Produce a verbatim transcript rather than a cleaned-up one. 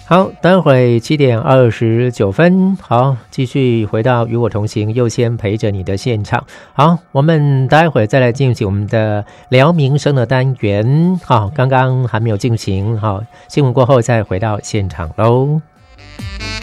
好，待会七点二十九分，好，继续回到与我同行，又先陪着你的现场。好，我们待会再来进行我们的聊民生的单元。好，刚刚还没有进行，好，新闻过后再回到现场喽。